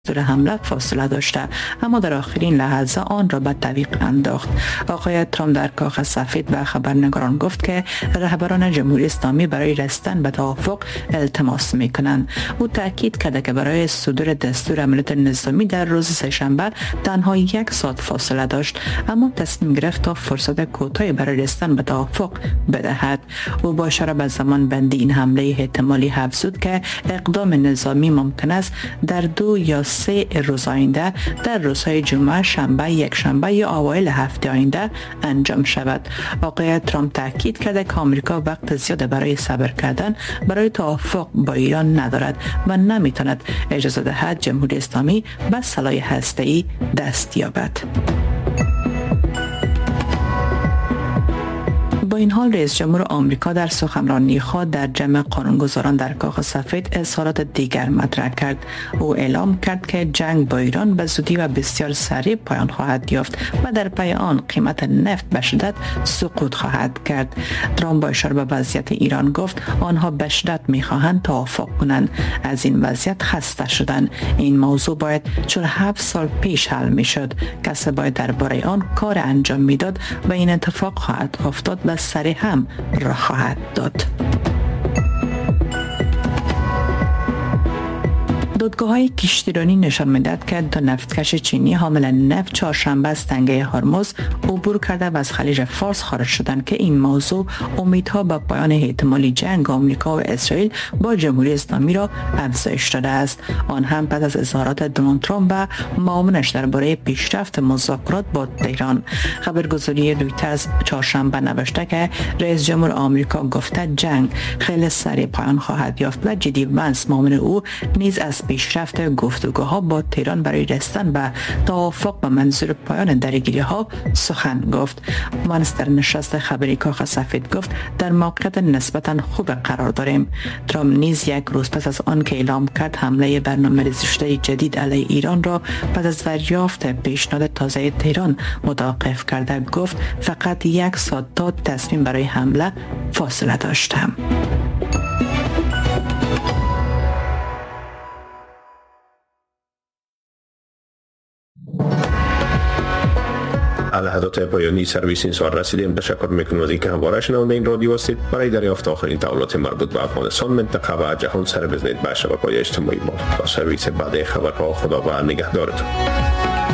حمله فاصله داشته، اما در آخرین لحظه آن را به تعویق انداخت. آقای ترامپ در کاخ سفید به خبرنگاران گفت که رهبران جمهوری اسلامی برای رسیدن به توافق التماس میکنند. او تاکید کرد که برای صدور دستور عملیات نظامی در روز سه‌شنبه تنها 1 ساعت فاصله داشت، اما تصمیم گرفت تا فرصت کوتاهی برای رسیدن به توافق بدهد. او با اشاره به زمان بندی این حمله احتمالی افزود که اقدام نظامی ممکن است در 2 یا 3 روز آینده در روزهای جمعه، شنبه، یکشنبه یا اوایل هفته آینده انجام شود. آقای ترامپ تاکید کرده که آمریکا وقت زیاد برای صبر کردن برای توافق با ایران ندارد و نمیتواند اجازه دهد جمهوری اسلامی به سلاح هسته‌ای دست یابد. با این حال رئیس جمهور آمریکا در سخنرانی خود در جمع قانونگذاران در کاخ سفید اظهارات دیگر مطرح کرد. او اعلام کرد که جنگ با ایران به زودی و بسیار سریع پایان خواهد یافت و در پی آن قیمت نفت به شدت سقوط خواهد کرد. ترامپ با اشاره به وضعیت ایران گفت آنها به شدت می‌خواهند توافق کنند. از این وضعیت خسته شدند. این موضوع باید 47 سال پیش حل می‌شد. کسی باید درباره آن کار انجام میداد و این اتفاق خواهد افتاد و سریع هم راه خواهد داد. دادگاه‌های کشتیرانی نشان می‌دهد که 2 نفتکش چینی حامل نفت چهارشنبه از تنگه هرمز عبور کرده و از خلیج فارس خارج شدند که این موضوع امیدها به پایان احتمالی جنگ آمریکا و اسرائیل با جمهوری اسلامی را افزایش داده است. آن هم پس از اظهارات دونالد ترامپ و معاونش درباره پیشرفت مذاکرات با تهران. خبرگزاری رویترز چهارشنبه نوشته که رئیس جمهور آمریکا گفته جنگ خیلی سریع پایان خواهد یافت و جدی ونس معاون او نیز از پیشرفت گفتگوها با تهران برای رسیدن به توافق به منظور پایان درگیری‌ها سخن گفت. ونس در نشست خبری کاخ سفید گفت در موقعیت نسبتاً خوب قرار داریم. ترامپ نیز 1 روز پس از آن که اعلام کرد حمله برنامه‌ریزی شده جدید علیه ایران را پس از دریافت پیشنهاد تازه تهران متوقف کرده گفت فقط 1 ساعت تا تصمیم برای حمله فاصله داشتم. لحظات پایانی سرویس این سال رسیدیم. تشکر میکنم از اینکه همواره شنونده این رادیو هستید. برای دریافت آخرین تحولات مربوط به افغانستان، منطقه و جهان سر بزنید به شبکه‌های اجتماعی ما. با سرویس بعد خبرها خدا و نگهدارتون.